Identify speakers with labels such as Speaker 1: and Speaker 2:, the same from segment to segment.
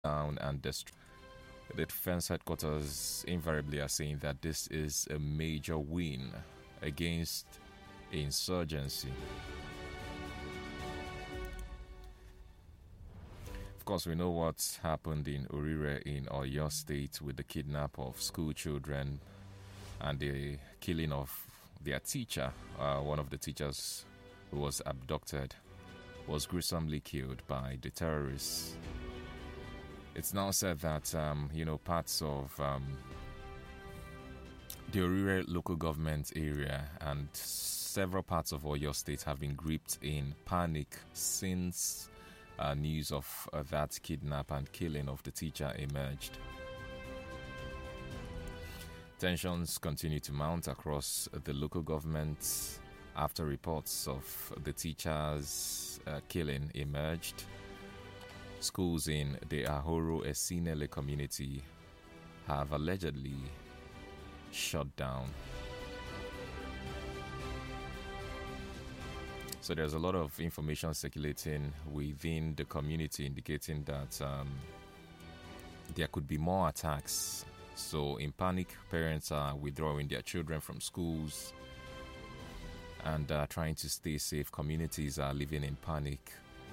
Speaker 1: down and destroy. The defense headquarters invariably are saying that this is a major win against insurgency. Of course, we know what's happened in Orire in Oyo State with the kidnap of school children and the killing of their teacher. One of the teachers who was abducted was gruesomely killed by the terrorists. It's now said that, parts of the Orire local government area and several parts of Oyo State have been gripped in panic since news of that kidnap and killing of the teacher emerged. Tensions continue to mount across the local government after reports of the teacher's killing emerged. Schools in the Ahoro Esinele community have allegedly shut down. So there's a lot of information circulating within the community indicating that there could be more attacks. So in panic, parents are withdrawing their children from schools and trying to stay safe. Communities are living in panic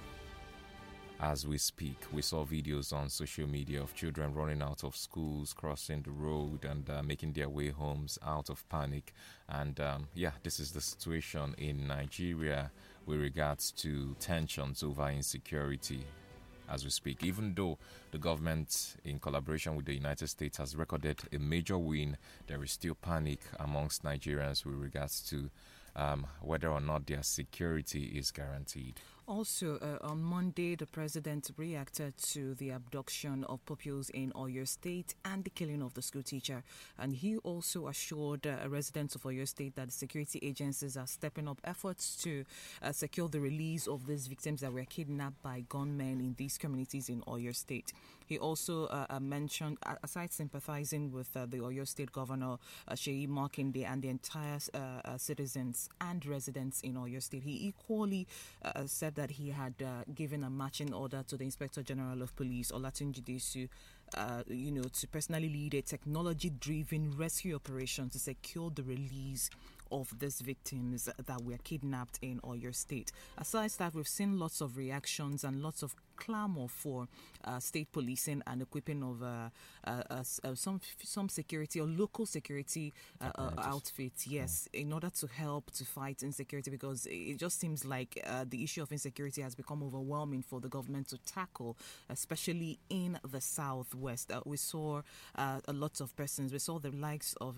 Speaker 1: as we speak. We saw videos on social media of children running out of schools, crossing the road and making their way homes out of panic. And this is the situation in Nigeria with regards to tensions over insecurity as we speak. Even though the government, in collaboration with the United States, has recorded a major win, there is still panic amongst Nigerians with regards to whether or not their security is guaranteed.
Speaker 2: Also, on Monday, the president reacted to the abduction of pupils in Oyo State and the killing of the school teacher. And he also assured residents of Oyo State that the security agencies are stepping up efforts to secure the release of these victims that were kidnapped by gunmen in these communities in Oyo State. He also mentioned, aside sympathizing with the Oyo State Governor, Seyi Makinde, and the entire citizens and residents in Oyo State, he equally said that he had given a marching order to the Inspector General of Police, Olatunji Disu, to personally lead a technology-driven rescue operation to secure the release of these victims that were kidnapped in Oyo State. Aside that, we've seen lots of reactions and lots of clamor for state policing and equipping of some security or local security outfits, yes, in order to help to fight insecurity, because it just seems like the issue of insecurity has become overwhelming for the government to tackle, especially in the southwest. We saw a lot of persons. We saw the likes of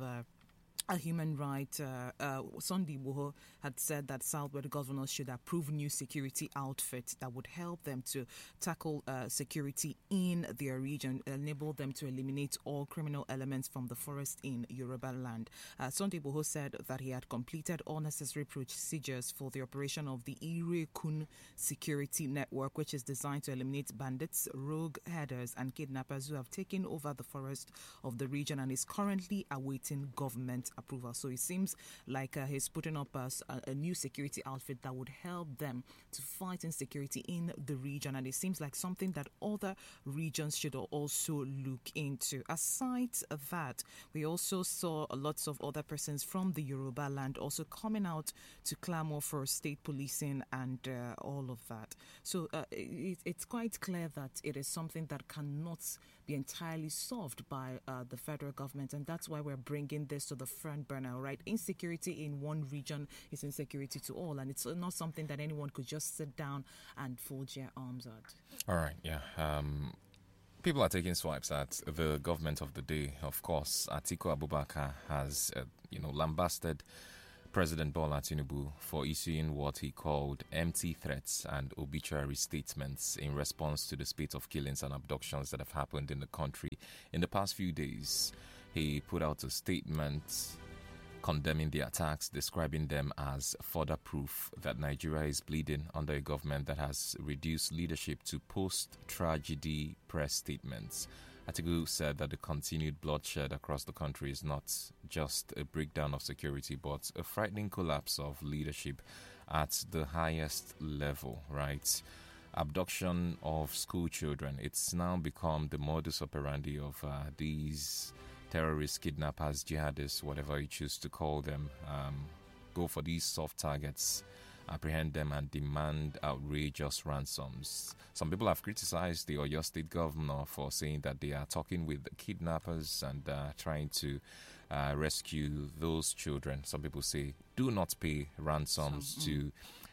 Speaker 2: a human rights, Sunday Igboho had said that Southwest governors should approve new security outfits that would help them to tackle security in their region, enable them to eliminate all criminal elements from the forest in Yoruba land. Sunday Igboho said that he had completed all necessary procedures for the operation of the Ire-Kun security network, which is designed to eliminate bandits, rogue herders, and kidnappers who have taken over the forest of the region, and is currently awaiting government approval. So it seems like he's putting up a new security outfit that would help them to fight insecurity in the region, and it seems like something that other regions should also look into. Aside that, we also saw lots of other persons from the Yoruba land also coming out to clamor for state policing and all of that. So it's quite clear that it is something that cannot be entirely solved by the federal government, and that's why we're bringing this to the front burner, right? Insecurity in one region is insecurity to all, and it's not something that anyone could just sit down and fold their arms at.
Speaker 1: All right, yeah. People are taking swipes at the government of the day. Of course, Atiku Abubakar has, lambasted President Bola Tinubu for issuing what he called empty threats and obituary statements in response to the spate of killings and abductions that have happened in the country in the past few days. He put out a statement condemning the attacks, describing them as further proof that Nigeria is bleeding under a government that has reduced leadership to post-tragedy press statements. Atiku said that the continued bloodshed across the country is not just a breakdown of security, but a frightening collapse of leadership at the highest level, right? abduction of school children. It's now become the modus operandi of these terrorists, kidnappers, jihadists, whatever you choose to call them. Go for these soft targets, apprehend them, and demand outrageous ransoms. Some people have criticized the Oyo State governor for saying that they are talking with the kidnappers and trying to rescue those children. Some people say, do not pay ransoms to